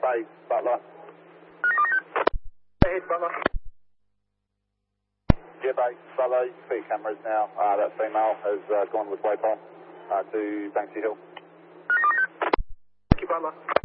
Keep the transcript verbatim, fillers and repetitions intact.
eight, Butler. Ahead, Butler. Jet eight, Butler, you can see cameras now. Uh, that female has uh, gone with Waypole uh, to Banksy Hill. Thank you, Butler.